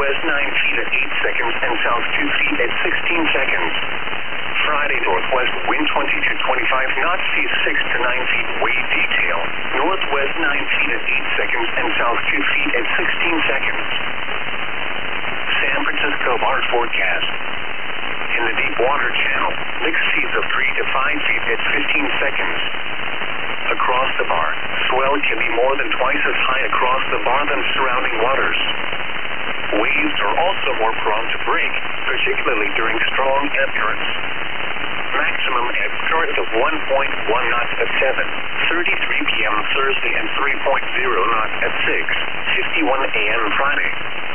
northwest 9 feet at 8 seconds and south 2 feet at 16 seconds. Friday, northwest wind 20 to 25 knots, seas 6 to 9 feet, wave detail. Northwest 9 feet at 8 seconds and south 2 feet at 16 seconds. San Francisco bar forecast. In the deep water channel, mixed seas of 3 to 5 feet at 15 seconds. Across the bar, swell can be more than twice as high across the bar than surrounding waters. Waves are also more prone to break, particularly during strong ebb currents. Maximum ebb current of 1.1 knots at 7:33 p.m. Thursday and 3.0 knots at 6:51 a.m. Friday.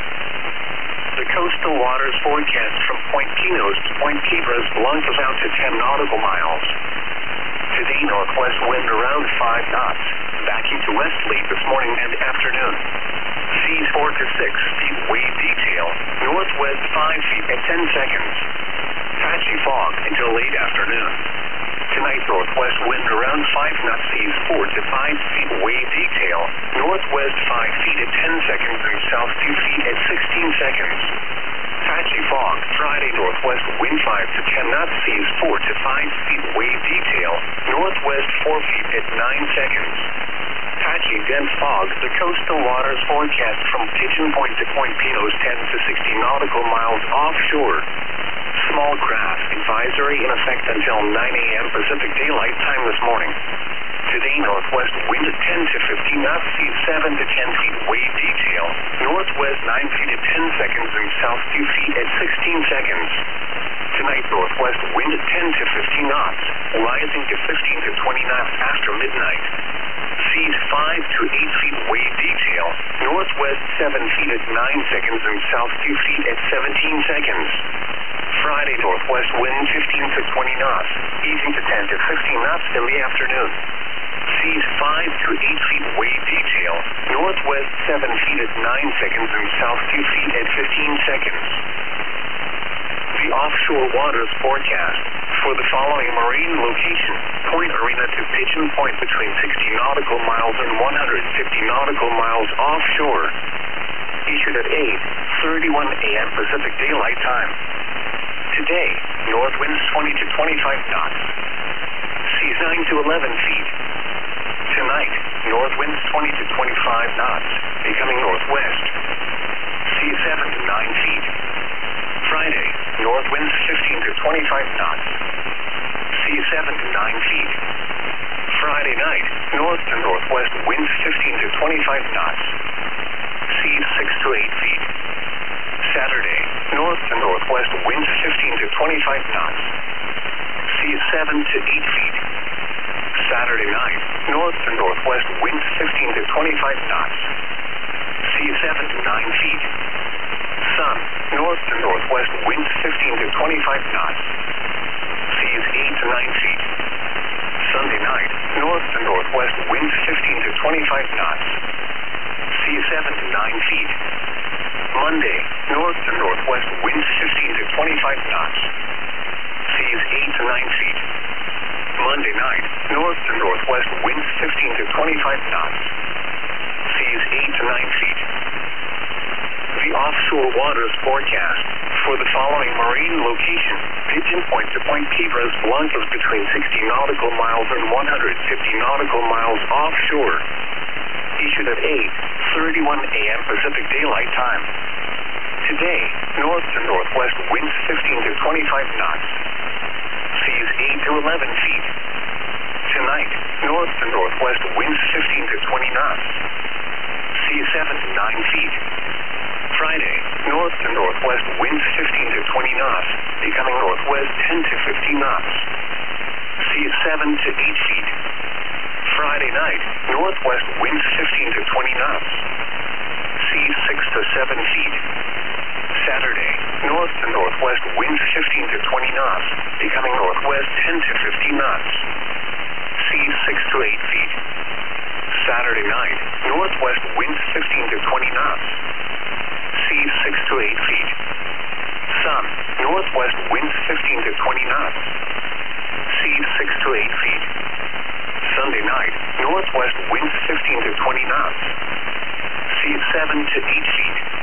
The coastal waters forecast from Point Pinos to Point Cabras Blancas out to 10 nautical miles. Today, northwest wind around 5 knots, backing to westerly this morning and afternoon. Seas 4 to 6 feet, wave detail. Northwest 5 feet at 10 seconds. Patchy fog until late afternoon. Tonight, northwest wind around 5 knots, seas 4 to 5 feet, wave detail. Northwest 5 feet at 10 seconds and south 2 feet at 16 seconds. Patchy fog. Friday, northwest wind 5 to 10 knots, seas 4 to 5 feet, wave detail. Northwest 4 feet at 9 seconds. Patchy dense fog. The coastal waters forecast from Pigeon Point to Point Pinos 10 to 60 nautical miles offshore. Small craft advisory in effect until 9 a.m. Pacific Daylight Time this morning. Today, northwest wind at 10 to 15 knots, seas 7 to 10 feet, wave detail. Northwest 9 feet at 10 seconds and south 2 feet at 16 seconds. Tonight, northwest wind at 10 to 15 knots, rising to 15 to 20 knots after midnight. Seas 5 to 8 feet, wave detail. Northwest 7 feet at 9 seconds and south 2 feet at 17 seconds. Friday, northwest wind 15 to 20 knots, easing to 10 to 15 knots in the afternoon. Seas 5 to 8 feet, wave detail. Northwest 7 feet at 9 seconds and south 2 feet at 15 seconds. The offshore waters forecast for the following marine location: Point Arena to Pigeon Point between 60 nautical miles and 150 nautical miles offshore. Issued at 8:31 a.m. Pacific Daylight Time. Today, north winds 20 to 25 knots. Seas 9 to 11 feet. Tonight, north winds 20 to 25 knots, becoming northwest. Seas 7 to 9 feet. Friday, north winds 15 to 25 knots. Seas 7 to 9 feet. Friday night, north to northwest winds 15 to 25 knots. Seas 6 to 8 feet. Saturday, north to northwest winds 15 to 25 knots. Seas 7 to 8 feet. Saturday night, north to northwest winds 15 to 25 knots. Seas 7 to 9 feet. Sun, north to northwest winds 15 to 25 knots. Seas 8 to 9 feet. Sunday night, north to northwest winds 15 to 25 knots. Seas 7 to 9 feet. Monday, north to northwest winds 15 to 25 knots. Seas 8 to 9 feet. Monday night, north to northwest winds 15 to 25 knots. Seas 8 to 9 feet. The offshore waters forecast for the following marine location: Pigeon Point to Point Cabras Blancas between 60 nautical miles and 150 nautical miles offshore. Issued at 8:31 a.m. Pacific Daylight Time. Today, north to northwest winds 15 to 25 knots. Seas 8 to 11 feet. Tonight, north to northwest winds 15 to 20 knots. Seas 7 to 9 feet. Friday, north to northwest winds 15 to 20 knots, becoming northwest 10 to 15 knots. Seas 7 to 8 feet. Friday night, northwest winds 15 to 20 knots. Seas 6 to 7 feet. Saturday, north to northwest winds 15 to 20 knots, becoming northwest 10 to 15 knots. Seas 6 to 8 feet. Saturday night, northwest winds 15 to 20 knots. Seas 6 to 8 feet. Sun, northwest winds 15 to 20 knots. Seas 6 to 8 feet. Sunday night, northwest winds 15 to 20 knots. Seas 7 to 8 feet.